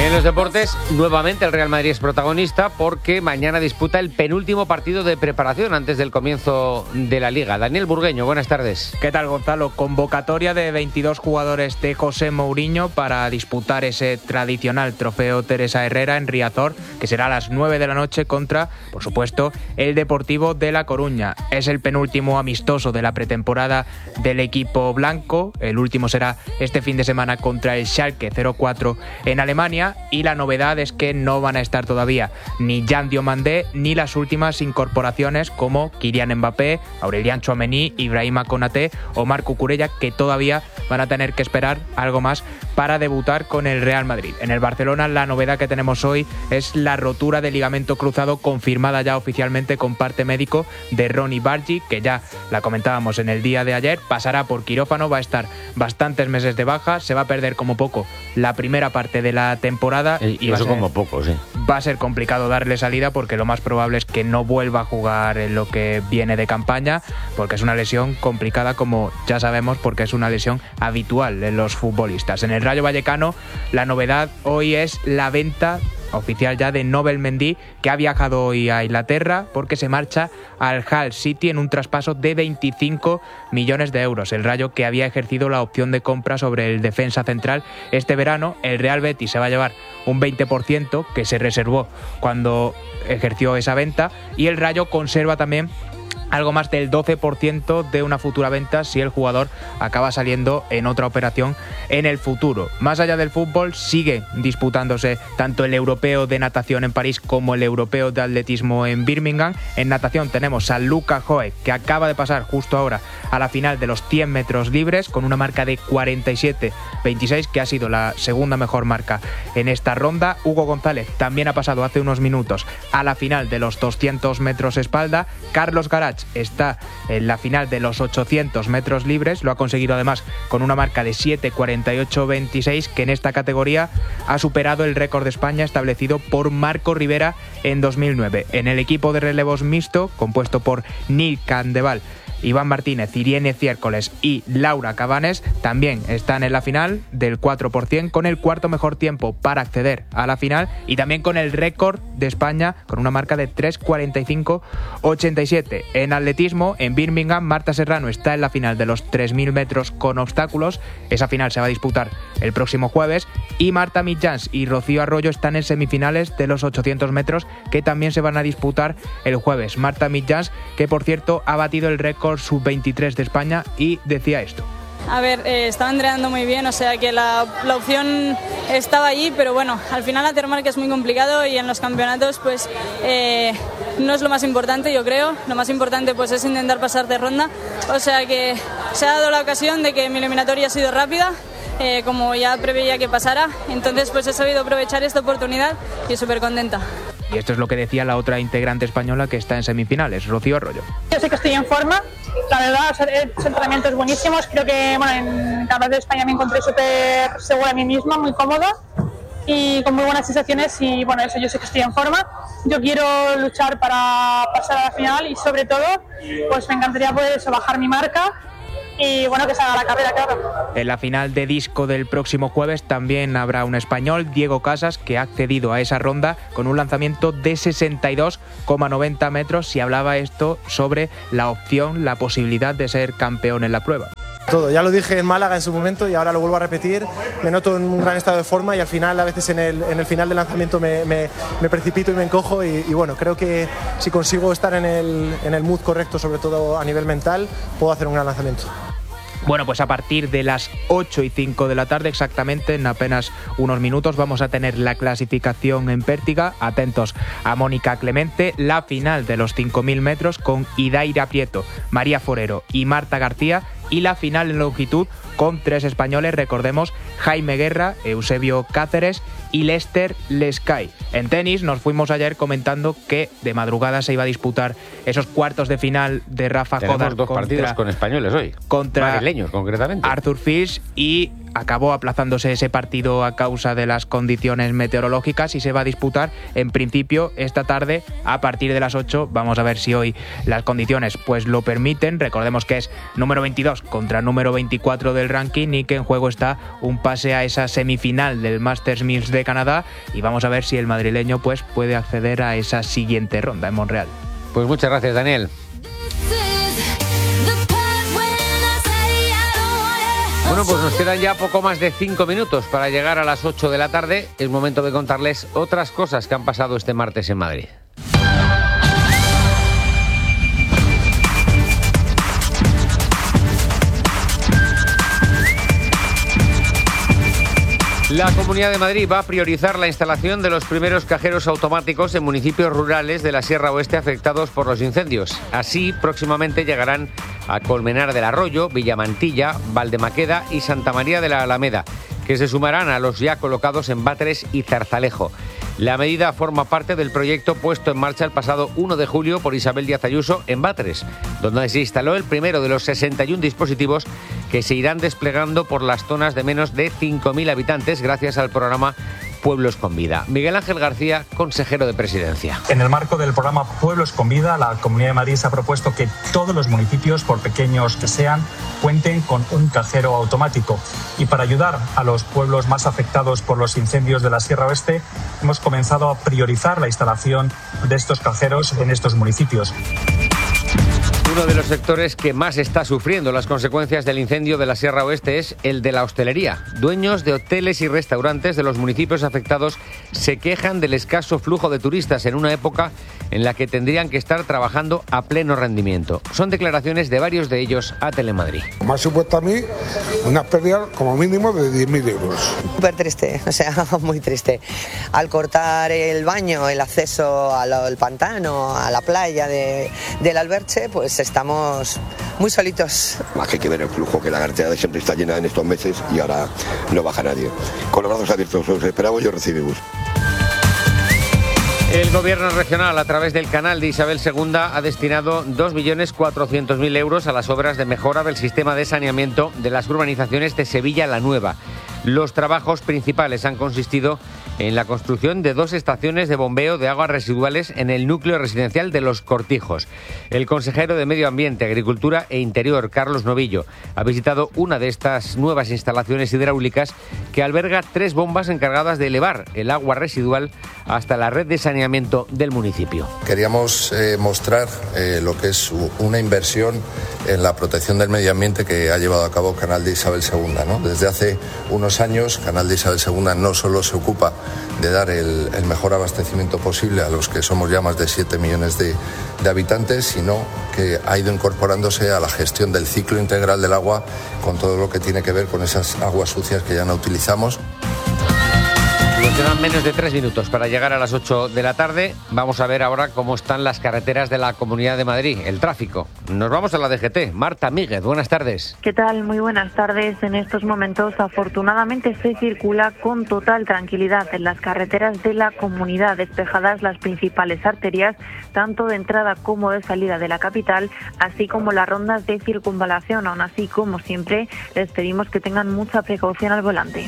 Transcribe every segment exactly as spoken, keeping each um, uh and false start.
En los deportes, nuevamente el Real Madrid es protagonista porque mañana disputa el penúltimo partido de preparación antes del comienzo de la Liga. Daniel Burgueño, buenas tardes. ¿Qué tal, Gonzalo? Convocatoria de veintidós jugadores de José Mourinho para disputar ese tradicional trofeo Teresa Herrera en Riazor, que será a las nueve de la noche contra, por supuesto, el Deportivo de La Coruña. Es el penúltimo amistoso de la pretemporada del equipo blanco. El último será este fin de semana contra el Schalke cero cuatro en Alemania. Y la novedad es que no van a estar todavía ni Jan Diomandé ni las últimas incorporaciones como Kylian Mbappé, Aurélien Tchouaméni, Ibrahima Konaté o Marco Cucurella, que todavía van a tener que esperar algo más para debutar con el Real Madrid. En el Barcelona, la novedad que tenemos hoy es la rotura del ligamento cruzado confirmada ya oficialmente con parte médico de Ronny Bargi, que ya la comentábamos en el día de ayer. Pasará por quirófano, va a estar bastantes meses de baja, se va a perder como poco la primera parte de la temporada. Y, y eso ser, como poco, sí. Va a ser complicado darle salida porque lo más probable es que no vuelva a jugar en lo que viene de campaña, porque es una lesión complicada, como ya sabemos, porque es una lesión habitual en los futbolistas. En el Rayo Vallecano, la novedad hoy es la venta oficial ya de Nobel Mendy, que ha viajado hoy a Inglaterra porque se marcha al Hull City en un traspaso de veinticinco millones de euros. El Rayo, que había ejercido la opción de compra sobre el defensa central este verano, el Real Betis se va a llevar un veinte por ciento que se reservó cuando ejerció esa venta, y el Rayo conserva también algo más del doce por ciento de una futura venta si el jugador acaba saliendo en otra operación en el futuro. Más allá del fútbol, sigue disputándose tanto el europeo de natación en París como el europeo de atletismo en Birmingham. En natación tenemos a Luca Joe, que acaba de pasar justo ahora a la final de los cien metros libres con una marca de cuarenta y siete veintiséis, que ha sido la segunda mejor marca en esta ronda. Hugo González también ha pasado hace unos minutos a la final de los doscientos metros espalda. Carlos Garach está en la final de los ochocientos metros libres, lo ha conseguido además con una marca de siete cuarenta y ocho veintiséis, que en esta categoría ha superado el récord de España establecido por Marco Rivera en dos mil nueve. En el equipo de relevos mixto, compuesto por Nil Candeval, Iván Martínez, Irene Ciércoles y Laura Cabanes, también están en la final del cuatro por ciento, con el cuarto mejor tiempo para acceder a la final y también con el récord de España con una marca de tres cuarenta y cinco ochenta y siete. En atletismo, en Birmingham, Marta Serrano está en la final de los tres mil metros con obstáculos. Esa final se va a disputar el próximo jueves, y Marta Mitjans y Rocío Arroyo están en semifinales de los ochocientos metros, que también se van a disputar el jueves. Marta Mitjans, que por cierto ha batido el récord sub veintitrés de España, y decía esto. A ver, eh, estaba entrenando muy bien, o sea que la, la opción estaba allí, pero bueno, al final hacer marca es muy complicado y en los campeonatos pues eh, no es lo más importante, yo creo. Lo más importante pues es intentar pasar de ronda, o sea que se ha dado la ocasión de que mi eliminatoria ha sido rápida, eh, como ya preveía que pasara, entonces pues he sabido aprovechar esta oportunidad y súper contenta. Y esto es lo que decía la otra integrante española que está en semifinales, Rocío Arroyo. Yo sé que estoy en forma, la verdad, los entrenamientos buenísimos. Creo que bueno, en el Campeonato de España me encontré súper segura de mí misma, muy cómoda y con muy buenas sensaciones. Y bueno, eso, yo sé que estoy en forma. Yo quiero luchar para pasar a la final y sobre todo, pues me encantaría poder eso, bajar mi marca y bueno, que se haga la carrera, claro. En la final de disco del próximo jueves también habrá un español, Diego Casas, que ha accedido a esa ronda con un lanzamiento de sesenta y dos coma noventa metros, y hablaba esto sobre la opción, la posibilidad de ser campeón en la prueba. Todo, ya lo dije en Málaga en su momento y ahora lo vuelvo a repetir. Me noto en un gran estado de forma y al final, a veces en el, en el final del lanzamiento me, me, me precipito y me encojo y, y bueno, creo que si consigo estar en el, en el mood correcto, sobre todo a nivel mental, puedo hacer un gran lanzamiento. Bueno, pues a partir de las ocho y cinco de la tarde, exactamente en apenas unos minutos, vamos a tener la clasificación en pértiga. Atentos a Mónica Clemente, la final de los cinco mil metros con Idaira Prieto, María Forero y Marta García, y la final en longitud con tres españoles, recordemos, Jaime Guerra, Eusebio Cáceres y Lester Lescay. En tenis nos fuimos ayer comentando que de madrugada se iba a disputar esos cuartos de final de Rafa Tenemos Jodar dos contra, partidos con españoles hoy, contra madrileños concretamente, Arthur Fils, y acabó aplazándose ese partido a causa de las condiciones meteorológicas y se va a disputar en principio esta tarde a partir de las ocho. Vamos a ver si hoy las condiciones pues lo permiten. Recordemos que es número veintidós contra número veinticuatro del ranking y que en juego está un pase a esa semifinal del Masters Mills de de Canadá, y vamos a ver si el madrileño pues puede acceder a esa siguiente ronda en Montreal. Pues muchas gracias, Daniel. Bueno, pues nos quedan ya poco más de cinco minutos para llegar a las ocho de la tarde. Es momento de contarles otras cosas que han pasado este martes en Madrid. La Comunidad de Madrid va a priorizar la instalación de los primeros cajeros automáticos en municipios rurales de la Sierra Oeste afectados por los incendios. Así, próximamente llegarán a Colmenar del Arroyo, Villamantilla, Valdemaqueda y Santa María de la Alameda, que se sumarán a los ya colocados en Batres y Zarzalejo. La medida forma parte del proyecto puesto en marcha el pasado uno de julio por Isabel Díaz Ayuso en Batres, donde se instaló el primero de los sesenta y un dispositivos que se irán desplegando por las zonas de menos de cinco mil habitantes gracias al programa Pueblos con Vida. Miguel Ángel García, consejero de Presidencia. En el marco del programa Pueblos con Vida, la Comunidad de Madrid se ha propuesto que todos los municipios, por pequeños que sean, cuenten con un cajero automático. Y para ayudar a los pueblos más afectados por los incendios de la Sierra Oeste, hemos comenzado a priorizar la instalación de estos cajeros en estos municipios. Uno de los sectores que más está sufriendo las consecuencias del incendio de la Sierra Oeste es el de la hostelería. Dueños de hoteles y restaurantes de los municipios afectados se quejan del escaso flujo de turistas en una época en la que tendrían que estar trabajando a pleno rendimiento. Son declaraciones de varios de ellos a Telemadrid. Me ha supuesto a mí una pérdida como mínimo de diez mil euros. Súper triste, o sea, muy triste. Al cortar el baño, el acceso al, al pantano, a la playa de, del Alberche, pues estamos muy solitos. Más que hay que ver el flujo, que la carretera de siempre está llena en estos meses y ahora no baja nadie. Con los brazos abiertos, os esperamos y os recibimos. El Gobierno regional, a través del canal de Isabel segunda, ha destinado dos millones cuatrocientos mil euros a las obras de mejora del sistema de saneamiento de las urbanizaciones de Sevilla la Nueva. Los trabajos principales han consistido en la construcción de dos estaciones de bombeo de aguas residuales en el núcleo residencial de Los Cortijos. El consejero de Medio Ambiente, Agricultura e Interior, Carlos Novillo, ha visitado una de estas nuevas instalaciones hidráulicas que alberga tres bombas encargadas de elevar el agua residual hasta la red de saneamiento del municipio. Queríamos eh, mostrar eh, lo que es una inversión en la protección del medio ambiente que ha llevado a cabo Canal de Isabel segunda, ¿no? Desde hace unos años, Canal de Isabel segunda no solo se ocupa de dar el, el mejor abastecimiento posible a los que somos ya más de siete millones de, de habitantes, sino que ha ido incorporándose a la gestión del ciclo integral del agua con todo lo que tiene que ver con esas aguas sucias que ya no utilizamos. Nos quedan menos de tres minutos para llegar a las ocho de la tarde. Vamos a ver ahora cómo están las carreteras de la Comunidad de Madrid, el tráfico. Nos vamos a la D G T. Marta Míguez, buenas tardes. ¿Qué tal? Muy buenas tardes. En estos momentos, afortunadamente, se circula con total tranquilidad en las carreteras de la comunidad, despejadas las principales arterias, tanto de entrada como de salida de la capital, así como las rondas de circunvalación. Aún así, como siempre, les pedimos que tengan mucha precaución al volante.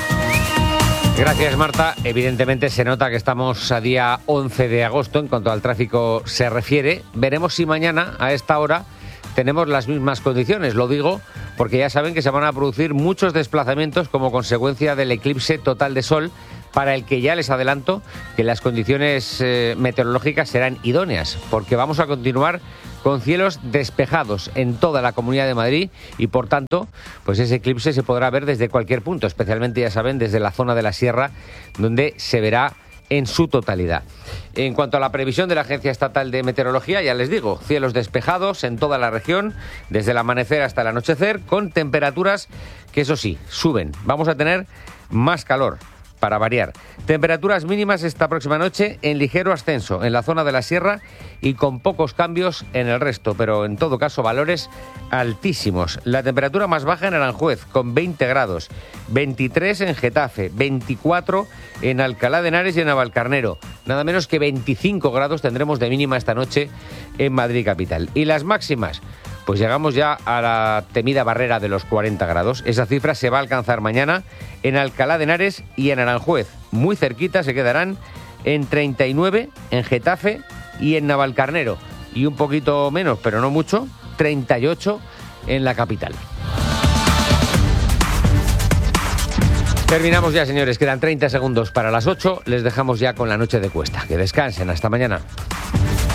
Gracias, Marta. Evidentemente se nota que estamos a día once de agosto en cuanto al tráfico se refiere. Veremos si mañana a esta hora tenemos las mismas condiciones. Lo digo porque ya saben que se van a producir muchos desplazamientos como consecuencia del eclipse total de sol, para el que ya les adelanto que las condiciones eh, meteorológicas serán idóneas, porque vamos a continuar con cielos despejados en toda la Comunidad de Madrid y, por tanto, pues ese eclipse se podrá ver desde cualquier punto, especialmente, ya saben, desde la zona de la Sierra, donde se verá en su totalidad. En cuanto a la previsión de la Agencia Estatal de Meteorología, ya les digo, cielos despejados en toda la región, desde el amanecer hasta el anochecer, con temperaturas que, eso sí, suben. Vamos a tener más calor, para variar. Temperaturas mínimas esta próxima noche en ligero ascenso en la zona de la Sierra y con pocos cambios en el resto, pero en todo caso valores altísimos. La temperatura más baja en Aranjuez con veinte grados, veintitrés en Getafe, veinticuatro en Alcalá de Henares y en Navalcarnero. Nada menos que veinticinco grados tendremos de mínima esta noche en Madrid capital. Y las máximas, pues llegamos ya a la temida barrera de los cuarenta grados. Esa cifra se va a alcanzar mañana en Alcalá de Henares y en Aranjuez. Muy cerquita se quedarán en treinta y nueve en Getafe y en Navalcarnero. Y un poquito menos, pero no mucho, treinta y ocho en la capital. Terminamos ya, señores. Quedan treinta segundos para las ocho. Les dejamos ya con la noche de cuesta. Que descansen. Hasta mañana.